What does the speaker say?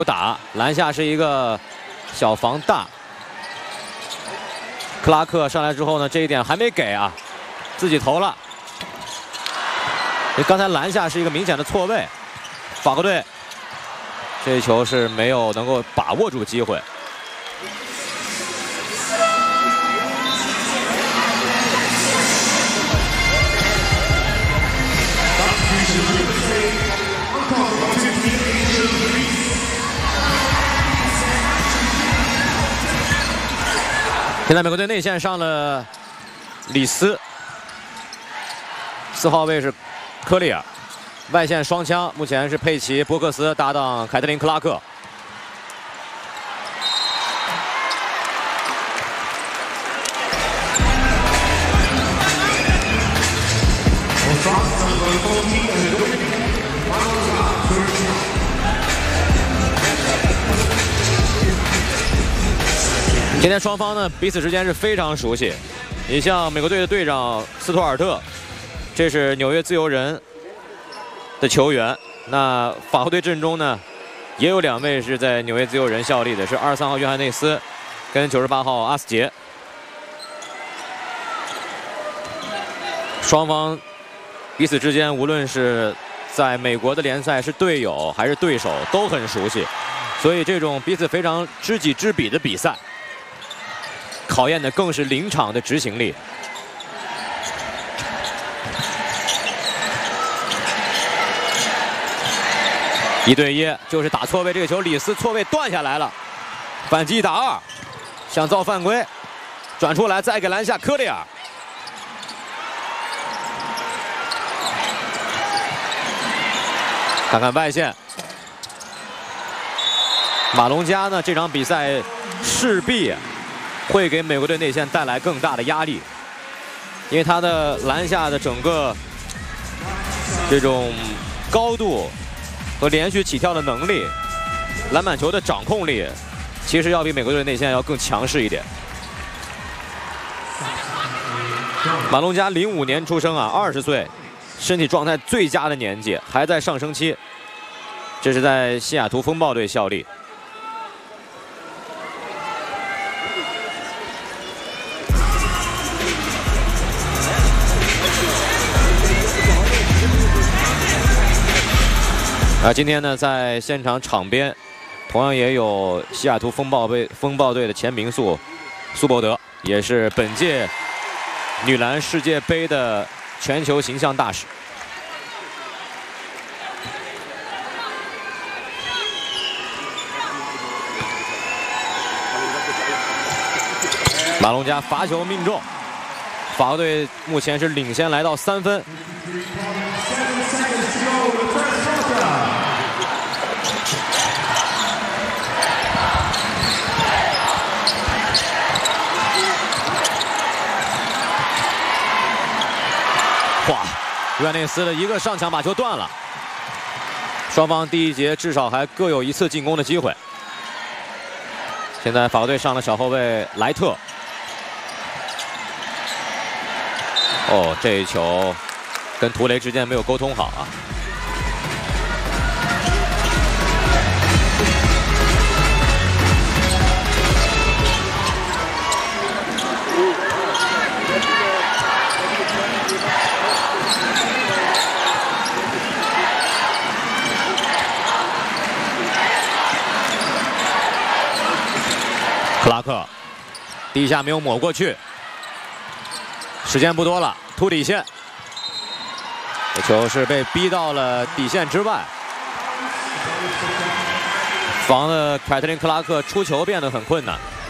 打篮下是一个小防大，克拉克上来之后呢，这一点还没给啊，自己投了。刚才篮下是一个明显的错位，法国队这一球是没有能够把握住机会。 现在美国队内线上了里斯，4号位是科利尔，外线双枪目前是佩奇、波克斯搭档凯特琳·克拉克。今天双方呢彼此之间是非常熟悉。你像美国队的队长斯图尔特，这是纽约自由人的球员。那法国队阵中呢，也有2位是在纽约自由人效力的，是23号约翰内斯跟98号阿斯杰。双方彼此之间，无论是在美国的联赛是队友还是对手，都很熟悉，所以这种彼此非常知己知彼的比赛。 考验的更是临场的执行力。1对1，就是打错位，这个球里斯错位断下来了，反击1打2，想造犯规，转出来再给篮下科利尔。看看外线，马龙加呢这场比赛势必 会给美国队内线带来更大的压力，因为他的篮下的整个这种高度和连续起跳的能力，篮板球的掌控力，其实要比美国队内线要更强势一点。马龙加05年出生啊，20岁，身体状态最佳的年纪，还在上升期。这是在西雅图风暴队效力。 今天呢，在现场场边，同样也有西雅图风暴队的前名宿苏伯德，也是本届女篮世界杯的全球形象大使。马龙加罚球命中，法国队目前是领先来到3分。 哇，约翰内斯的一个上抢把球断了。双方第1节至少还各有1次进攻的机会。现在法国队上了小后卫莱特。哦，这一球跟图雷之间没有沟通好啊。 克拉克，第一下没有抹过去，时间不多了，突底线，这球是被逼到了底线之外，防的凯特琳·克拉克出球变得很困难。